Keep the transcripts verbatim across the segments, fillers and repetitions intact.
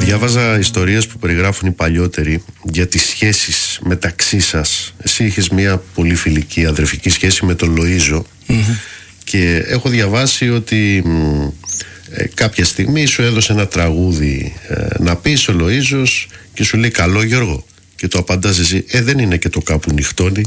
Διάβαζα ιστορίες που περιγράφουν οι παλιότεροι για τις σχέσεις μεταξύ σας. Εσύ είχες μια πολύ φιλική αδερφική σχέση με τον Λοΐζο, mm-hmm. και έχω διαβάσει ότι ε, κάποια στιγμή σου έδωσε ένα τραγούδι ε, να πεις ο Λοΐζος και σου λέει καλό Γιώργο, και το απαντάς εσύ, ε δεν είναι και το κάπου νυχτώνει.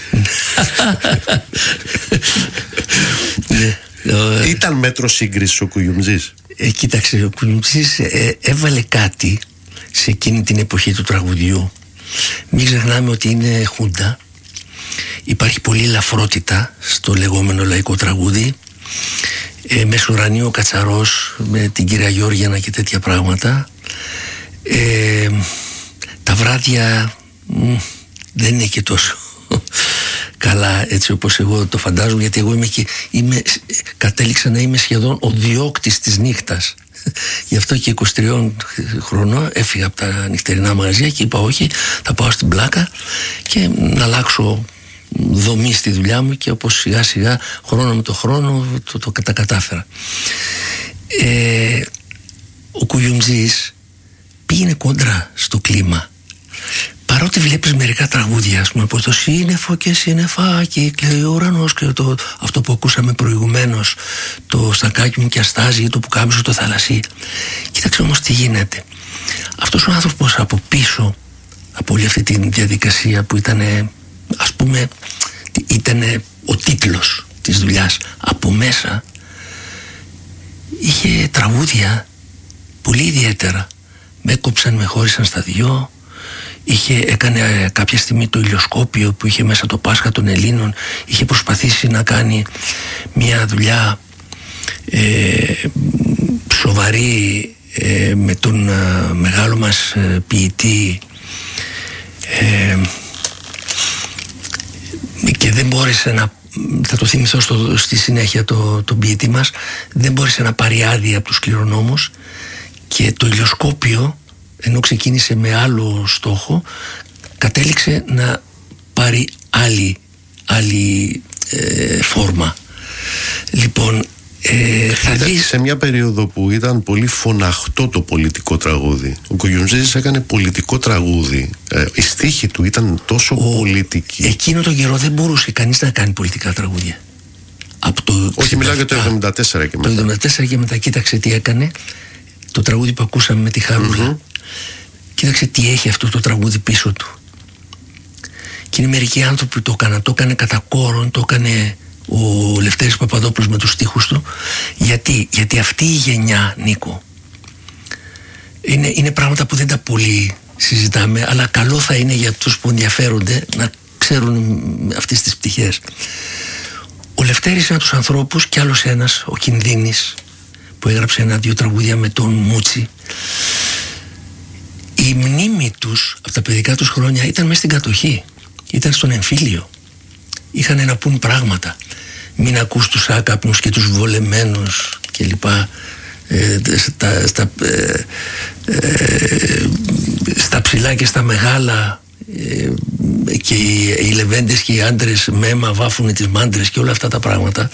Ήταν μέτρο σύγκρισης ο Κουγιουμτζής? Ε, κοίταξε, ο Κουγιουμτζής ε, έβαλε κάτι σε εκείνη την εποχή του τραγουδιού. Μην ξεχνάμε ότι είναι χούντα. Υπάρχει πολλή ελαφρότητα στο λεγόμενο λαϊκό τραγούδι, ε, Μεσουρανίου Κατσαρός με την κυρία Γιώργιανα και τέτοια πράγματα. ε, Τα βράδια μ, δεν είναι και τόσο καλά έτσι όπως εγώ το φαντάζομαι, γιατί εγώ είμαι και, είμαι, κατέληξα να είμαι σχεδόν ο διώκτης της νύχτας. Γι' αυτό και είκοσι τριών χρονών έφυγα από τα νυχτερινά μαγαζιά και είπα όχι, θα πάω στην πλάκα και να αλλάξω δομή στη δουλειά μου, και όπως σιγά σιγά χρόνο με το χρόνο το, το, το τα κατάφερα. ε, Ο Κουγιουμτζής πήγαινε κόντρα στο κλίμα. Παρότι βλέπεις μερικά τραγούδια, ας πούμε, από το σύννεφο και συννεφάκι κλαίει ο ουρανός, και το, αυτό που ακούσαμε προηγουμένως, το στακάκι μου και αστάζει, ή το πουκάμισο το θαλασσί. Κοίταξε όμως τι γίνεται. Αυτός ο άνθρωπος από πίσω από όλη αυτή τη διαδικασία που ήταν, ας πούμε, ήταν ο τίτλος της δουλειάς, από μέσα είχε τραγούδια πολύ ιδιαίτερα. Με έκοψαν, με χώρισαν στα δυο. Είχε, έκανε κάποια στιγμή το ηλιοσκόπιο που είχε μέσα το Πάσχα των Ελλήνων. Είχε προσπαθήσει να κάνει μια δουλειά ε, σοβαρή ε, με τον ε, μεγάλο μας ε, ποιητή, ε, και δεν μπόρεσε να, θα το θυμηθώ στο, στη συνέχεια το, τον ποιητή μας, δεν μπόρεσε να πάρει άδεια από τους κληρονόμους, και το ηλιοσκόπιο, ενώ ξεκίνησε με άλλο στόχο, κατέληξε να πάρει άλλη, άλλη ε, φόρμα. Λοιπόν, ε, θα δεις... Σε μια περίοδο που ήταν πολύ φωναχτό το πολιτικό τραγούδι, ο Κουγιουμτζής έκανε πολιτικό τραγούδι. Ε, η στίχη του ήταν τόσο ο, πολιτική. Εκείνο τον καιρό δεν μπορούσε κανείς να κάνει πολιτικά τραγούδια. Από το Όχι, εξήντα επτά, μιλάω για το εβδομήντα τέσσερα και μετά. Το εβδομήντα τέσσερα και μετά, κοίταξε τι έκανε. Το τραγούδι που ακούσαμε με τη Χαρούλα. Mm-hmm. Κοίταξε τι έχει αυτό το τραγούδι πίσω του. Και είναι μερικοί άνθρωποι που το έκαναν. Το έκανε κατά κόρον, το έκανε ο Λευτέρης Παπαδόπουλος με τους στίχους του. Γιατί, γιατί αυτή η γενιά, Νίκο, είναι, είναι πράγματα που δεν τα πολύ συζητάμε, αλλά καλό θα είναι για τους που ενδιαφέρονται να ξέρουν αυτές τις πτυχές. Ο Λευτέρης είναι από τους ανθρώπους, και άλλος ένας, ο Κινδύνης, που έγραψε ένα-δύο τραγούδια με τον Μούτσι. Η μνήμη τους από τα παιδικά τους χρόνια ήταν μέσα στην κατοχή, ήταν στον εμφύλιο. Είχαν να πούν πράγματα. Μην ακούς τους άκαπνους και τους βολεμένους και λοιπά, ε, στα, στα, ε, ε, στα ψηλά και στα μεγάλα, ε, και οι, οι λεβέντες και οι άντρες με αίμα βάφουνε τις μάντρες και όλα αυτά τα πράγματα.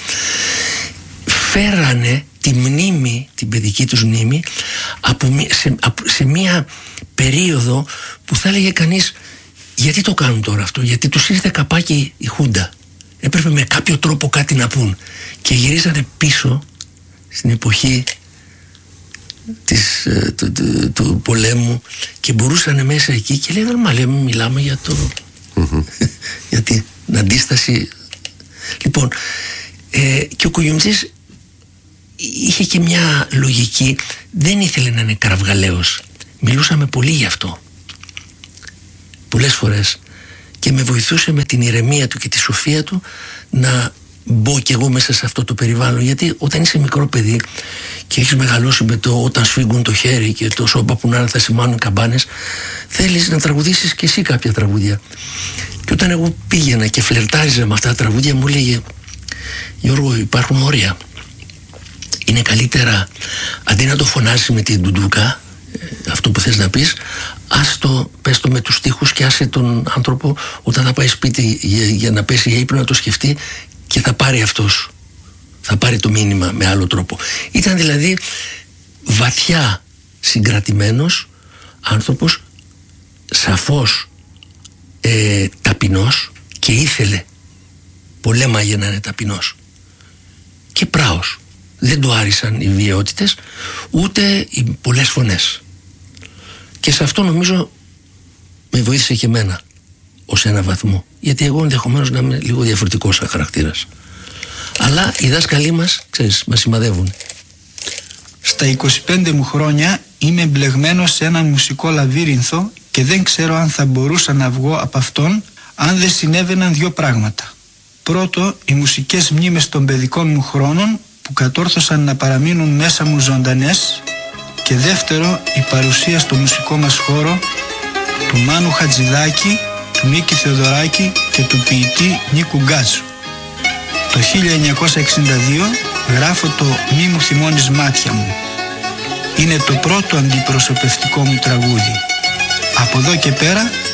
Φέρανε τη μνήμη, την παιδική τους μνήμη, από, σε, από, σε μια περίοδο που θα έλεγε κανείς, γιατί το κάνουν τώρα αυτό, γιατί τους ήρθε καπάκι η Χούντα, έπρεπε με κάποιο τρόπο κάτι να πούν, και γυρίζανε πίσω στην εποχή της, του, του, του πολέμου, και μπορούσαν μέσα εκεί και λέγανε, μα λέμε, μιλάμε για το mm-hmm. για την αντίσταση. Λοιπόν, ε, και ο Κουγιουμτζής είχε και μια λογική, δεν ήθελε να είναι κραυγαλαίος. Μιλούσαμε πολύ γι' αυτό πολλές φορές, και με βοηθούσε με την ηρεμία του και τη σοφία του να μπω κι εγώ μέσα σε αυτό το περιβάλλον. Γιατί όταν είσαι μικρό παιδί και έχεις μεγαλώσει με το όταν σφίγγουν το χέρι και το σώπα που να είναι θα σημάνουν καμπάνες, θέλεις να τραγουδήσεις και εσύ κάποια τραγούδια. Και όταν εγώ πήγαινα και φλερτάριζα με αυτά τα τραγούδια, μου έλεγε, Γιώργο, υπάρχουν όρια. Είναι καλύτερα, αντί να το φωνάσεις με την ντουντούκα, αυτό που θες να πεις, ας το, πες το με τους στίχους, και άσε τον άνθρωπο όταν θα πάει σπίτι για, για να πέσει για ύπνο να το σκεφτεί, και θα πάρει αυτός, θα πάρει το μήνυμα με άλλο τρόπο. Ήταν δηλαδή βαθιά συγκρατημένος, άνθρωπος σαφώς ε, ταπεινός, και ήθελε πολέμαγε να είναι ταπεινός και πράος. Δεν του άρεσαν οι βιαιότητες ούτε οι πολλές φωνές, και σε αυτό νομίζω με βοήθησε και εμένα ως ένα βαθμό, γιατί εγώ ενδεχομένως να είμαι λίγο διαφορετικός σαν χαρακτήρας, αλλά οι δάσκαλοι μας, ξέρεις, μας σημαδεύουν. Στα είκοσι πέντε μου χρόνια είμαι εμπλεγμένος σε ένα μουσικό λαβύρινθο και δεν ξέρω αν θα μπορούσα να βγω από αυτόν αν δεν συνέβαιναν δύο πράγματα. Πρώτο, οι μουσικές μνήμες των παιδικών μου χρόνων που κατόρθωσαν να παραμείνουν μέσα μου ζωντανές, και δεύτερο, η παρουσία στο μουσικό μας χώρο του Μάνου Χατζηδάκη, του Μίκη Θεοδωράκη και του ποιητή Νίκου Γκάτσου. Το χίλια εννιακόσια εξήντα δύο γράφω το «Μη μου θυμώνεις μάτια μου». Είναι το πρώτο αντιπροσωπευτικό μου τραγούδι. Από εδώ και πέρα